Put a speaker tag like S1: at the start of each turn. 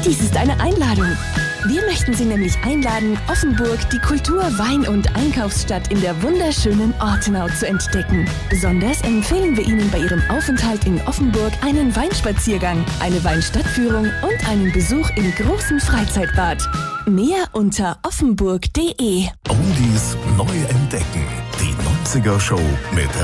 S1: Dies ist eine Einladung. Wir möchten Sie nämlich einladen, Offenburg, die Kultur-, Wein- und Einkaufsstadt in der wunderschönen Ortenau zu entdecken. Besonders empfehlen wir Ihnen bei Ihrem Aufenthalt in Offenburg einen Weinspaziergang, eine Weinstadtführung und einen Besuch im großen Freizeitbad. Mehr unter offenburg.de.
S2: Oldies neu entdecken. Die 90er Show mit